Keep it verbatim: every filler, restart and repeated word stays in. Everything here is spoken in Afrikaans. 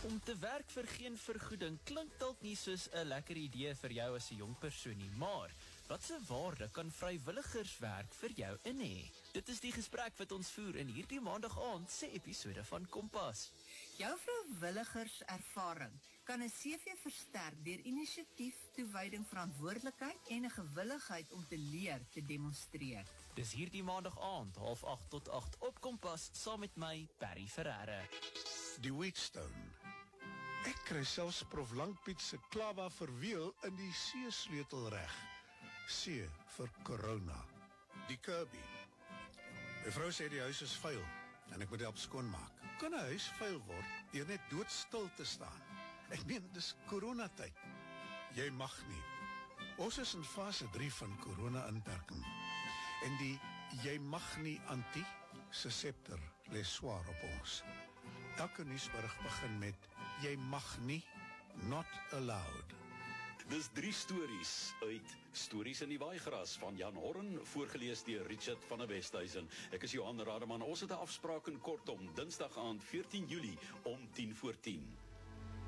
Om te werk vir geen vergoeding klink dalk nie soos 'n lekker idee vir jou as 'n jong persoon nie, maar watse waarde kan vrywilligerswerk vir jou in hê? Dit is die gesprek wat ons voer in hierdie maandag aand se episode van Kompas. Jou vrywilligerservaring kan 'n C V versterk deur inisiatief, toewyding, verantwoordelikheid en 'n gewilligheid om te leer te demonstreer. Dis hierdie maandag aand, half agt tot agt op Kompas, saam met my, Barry Ferreira. Die Wheatstone. Ek kry selfs Prof Langpiet se klava verweel in die C-sleutel reg. C vir corona. Die Kirby. My vrou sê die huis is vuil en ek moet help skoonmaak. Kan 'n huis vuil word deur net doodstil te staan? Ek meen, dis coronatyd. Jy mag nie. Ons is in fase drie van corona-inperking. En die jy mag nie anti se scepter lê swaar op ons. Elke nuusberig begin met jy mag nie, not allowed. Dis drie stories uit Stories in die Waaigras van Jan Horn, voorgelees deur Richard van der Westhuizen. Ek is Johan Rademan. Ons het 'n afspraak in Kortom, Dinsdag aand veertien Julie om tien voor tien.